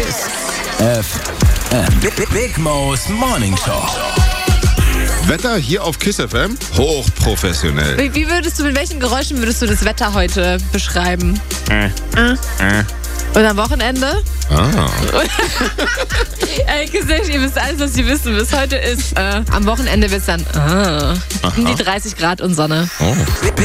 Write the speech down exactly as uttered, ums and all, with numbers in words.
Kiss F M. Big, Big Mo's Morning Show. Wetter hier auf Kiss F M, hochprofessionell. Wie, wie würdest du, mit welchen Geräuschen würdest du das Wetter heute beschreiben? Äh. Äh. Äh. Und am Wochenende? Ah. Ey, Kiss, ihr wisst alles, was ihr wissen müsst. Heute ist, äh, am Wochenende wird es dann, äh, um die dreißig Grad und Sonne. Oh.